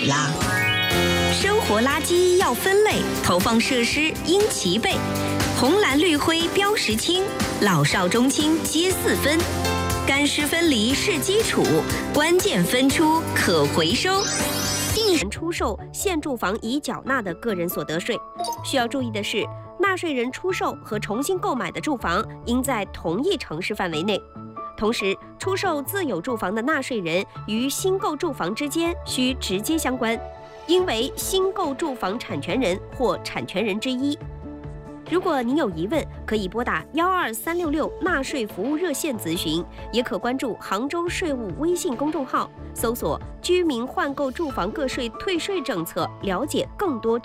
水啦。 生活垃圾要分类，投放设施应齐备，红蓝绿灰标识清，老少中青皆4分。干湿分离是基础，关键分出可回收。定人出售现住房已缴纳的个人所得税。需要注意的是，纳税人出售和重新购买的住房应在同一城市范围内。同时，出售自有住房的纳税人与新购住房之间需直接相关，应为新购住房产权人或产权人之一。如果您有疑问，可以拨打12366纳税服务热线咨询，也可关注杭州税务微信公众号，搜索“居民换购住房个税退税政策”，了解更多。